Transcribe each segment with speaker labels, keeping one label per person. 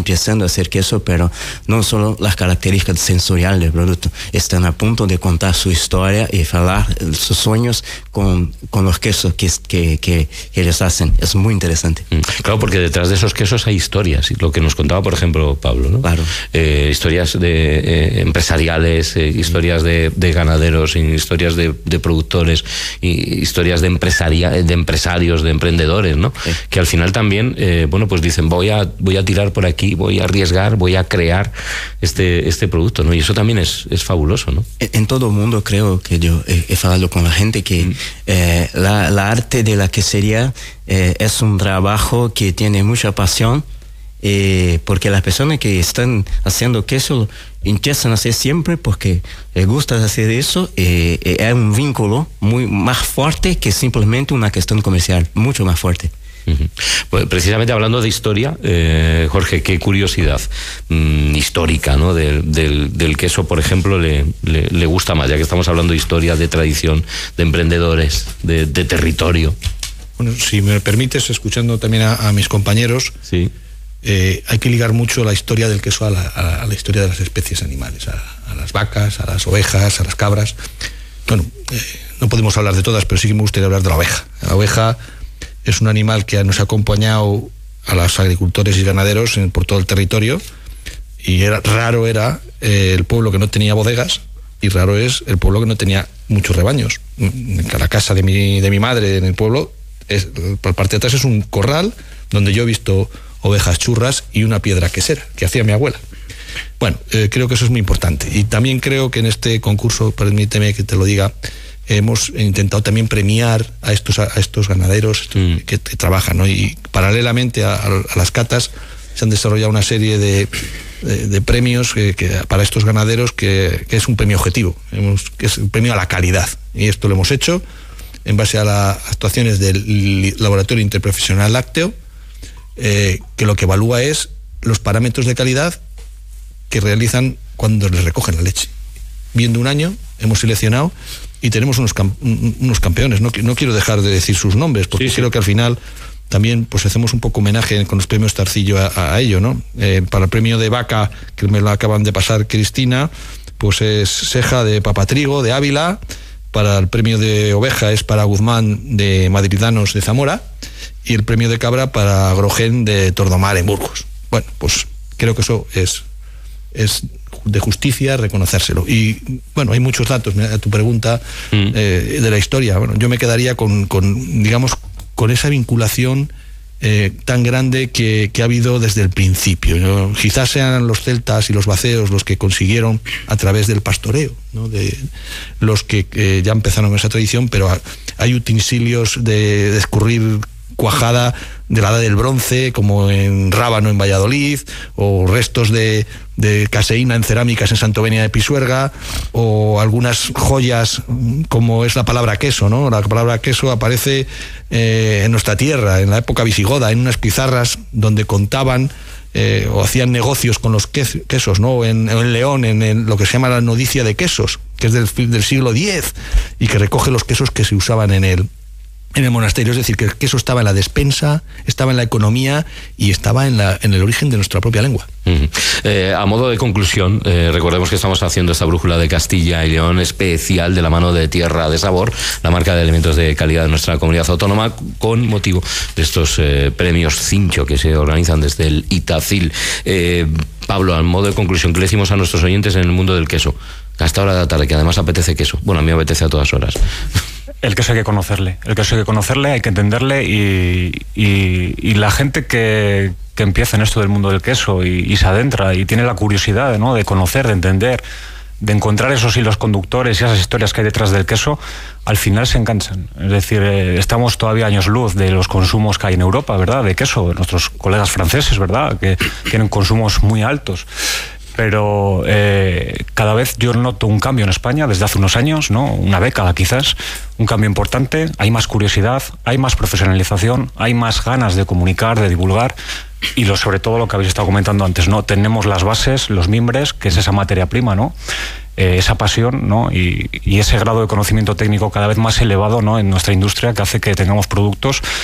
Speaker 1: empezando a hacer queso, pero no solo las características sensoriales del producto, están a punto de contar su historia y hablar sus sueños con los quesos que ellos hacen. Es muy interesante.
Speaker 2: Claro, porque detrás de esos quesos hay historias, lo que nos contaba, por ejemplo, Pablo, ¿no?
Speaker 1: Claro.
Speaker 2: Historias empresariales, historias de ganaderos, historias de productores, historias de empresarios, de emprendedores, ¿no?
Speaker 1: Sí.
Speaker 2: Que al final también, pues dicen, voy a tirar por aquí, voy a arriesgar, voy a crear este producto, ¿no? Y eso también es fabuloso, ¿no?
Speaker 1: En todo el mundo creo que yo he hablado con la gente que la arte de la quesería es un trabajo que tiene mucha pasión, porque las personas que están haciendo queso empiezan a hacer siempre porque les gusta hacer eso, es un vínculo más fuerte que simplemente una cuestión comercial, mucho más fuerte.
Speaker 2: Pues precisamente hablando de historia, Jorge, qué curiosidad histórica, ¿no? del queso, por ejemplo, le gusta más, ya que estamos hablando de historia, de tradición, de emprendedores, de territorio.
Speaker 3: Bueno, si me permites, escuchando también a mis compañeros,
Speaker 2: sí.
Speaker 3: Hay que ligar mucho la historia del queso a la historia de las especies animales, a las vacas, a las ovejas, a las cabras. Bueno, no podemos hablar de todas, pero sí que me gustaría hablar de la oveja. La oveja es un animal que nos ha acompañado a los agricultores y ganaderos por todo el territorio, y raro era el pueblo que no tenía bodegas, y raro es el pueblo que no tenía muchos rebaños. La casa de mi madre en el pueblo, por parte de atrás es un corral donde yo he visto ovejas churras y una piedra quesera que hacía mi abuela. Bueno, creo que eso es muy importante, y también creo que en este concurso, permíteme que te lo diga, hemos intentado también premiar a estos ganaderos que trabajan, ¿no? Y paralelamente a las catas se han desarrollado una serie de premios para estos ganaderos que es un premio objetivo, que es un premio a la calidad, y esto lo hemos hecho en base a las actuaciones del Laboratorio Interprofesional Lácteo, que lo que evalúa es los parámetros de calidad que realizan cuando les recogen la leche. Viendo un año, hemos seleccionado y tenemos unos campeones. No quiero dejar de decir sus nombres, porque creo que al final también pues hacemos un poco homenaje con los premios Tarcillo a ello, ¿no? Para el premio de vaca, que me lo acaban de pasar Cristina, pues es Ceja de Papatrigo de Ávila. Para el premio de oveja es para Guzmán de Madridanos de Zamora, y el premio de cabra para Grogén de Tordomar en Burgos. Bueno, pues creo que eso es de justicia reconocérselo. Y bueno, hay muchos datos a tu pregunta de la historia. Bueno, yo me quedaría con esa vinculación tan grande que ha habido desde el principio, ¿no? Quizás sean los celtas y los vaceos los que consiguieron a través del pastoreo, ¿no? De los que ya empezaron esa tradición, pero hay utensilios de escurrir cuajada de la edad del bronce, como en Rábano en Valladolid, o restos de caseína en cerámicas en Santovenia de Pisuerga, o algunas joyas como es la palabra queso, ¿no? La palabra queso aparece en nuestra tierra, en la época visigoda, en unas pizarras donde contaban o hacían negocios con los quesos, ¿no? En León, en lo que se llama la Nodicia de Quesos, que es del siglo X, y que recoge los quesos que se usaban en el monasterio. Es decir, que el queso estaba en la despensa, estaba en la economía y estaba en el origen de nuestra propia lengua.
Speaker 2: A modo de conclusión, recordemos que estamos haciendo esta brújula de Castilla y León especial de la mano de Tierra de Sabor, la marca de alimentos de calidad de nuestra comunidad autónoma, con motivo de estos premios Cincho que se organizan desde el Itacil. Pablo, a modo de conclusión, ¿qué le decimos a nuestros oyentes en el mundo del queso? A esta hora de la tarde, que además apetece queso. Bueno, a mí me apetece a todas horas.
Speaker 4: El queso hay que conocerle, hay que entenderle, y la gente que empieza en esto del mundo del queso y se adentra y tiene la curiosidad, ¿no?, de conocer, de entender, de encontrar esos hilos conductores y esas historias que hay detrás del queso, al final se enganchan. Es decir, estamos todavía años luz de los consumos que hay en Europa, ¿verdad?, de queso. Nuestros colegas franceses, ¿verdad?, que tienen consumos muy altos. Pero cada vez yo noto un cambio en España desde hace unos años, ¿no?, una década quizás, un cambio importante. Hay más curiosidad, hay más profesionalización, hay más ganas de comunicar, de divulgar, y sobre todo lo que habéis estado comentando antes, ¿no? Tenemos las bases, los mimbres, que es esa materia prima, ¿no?, esa pasión, ¿no?, y ese grado de conocimiento técnico cada vez más elevado, ¿no?, en nuestra industria, que hace que tengamos productos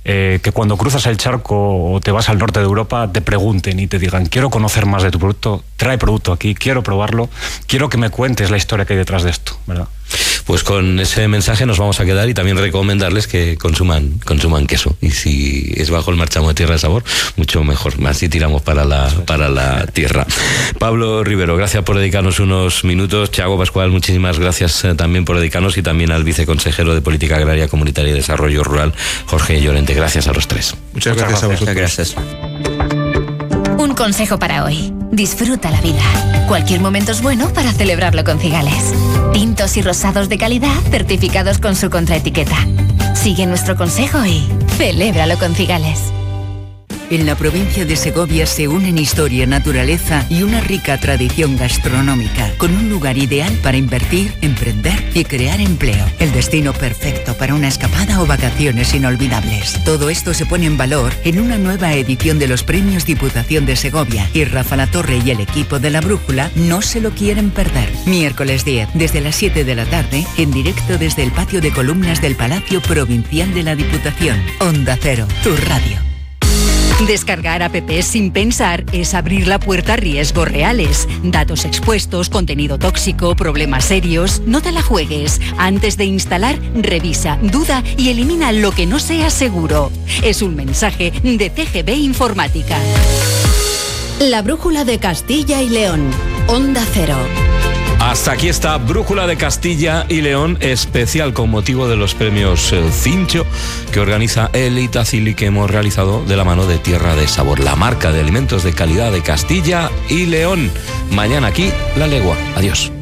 Speaker 4: que cuando cruzas el charco o te vas al norte de Europa te pregunten y te digan, quiero conocer más de tu producto, trae producto aquí, quiero probarlo, quiero que me cuentes la historia que hay detrás de esto, ¿verdad?
Speaker 2: Pues con ese mensaje nos vamos a quedar y también recomendarles que consuman queso. Y si es bajo el marchamo de Tierra de Sabor, mucho mejor. Así tiramos para la tierra. Pablo Rivero, gracias por dedicarnos unos minutos. Thiago Pascual, muchísimas gracias también por dedicarnos, y también al viceconsejero de Política Agraria, Comunitaria y Desarrollo Rural, Jorge Llorente. Gracias a los tres.
Speaker 3: Muchas gracias a vosotros.
Speaker 1: Muchas gracias.
Speaker 5: Un consejo para hoy. Disfruta la vida. Cualquier momento es bueno para celebrarlo con Cigales. Tintos y rosados de calidad certificados con su contraetiqueta. Sigue nuestro consejo y celébralo con Cigales.
Speaker 6: En la provincia de Segovia se unen historia, naturaleza y una rica tradición gastronómica, con un lugar ideal para invertir, emprender y crear empleo. El destino perfecto para una escapada o vacaciones inolvidables. Todo esto se pone en valor en una nueva edición de los Premios Diputación de Segovia, y Rafa Latorre y el equipo de La Brújula no se lo quieren perder. Miércoles 10, desde las 7 de la tarde, en directo desde el patio de columnas del Palacio Provincial de la Diputación. Onda Cero, tu radio.
Speaker 7: Descargar apps sin pensar es abrir la puerta a riesgos reales. Datos expuestos, contenido tóxico, problemas serios. No te la juegues. Antes de instalar, revisa, duda y elimina lo que no sea seguro. Es un mensaje de CGB Informática.
Speaker 8: La Brújula de Castilla y León. Onda Cero.
Speaker 2: Hasta aquí está Brújula de Castilla y León, especial con motivo de los premios Cincho que organiza el Itacil y que hemos realizado de la mano de Tierra de Sabor, la marca de alimentos de calidad de Castilla y León. Mañana aquí La Legua. Adiós.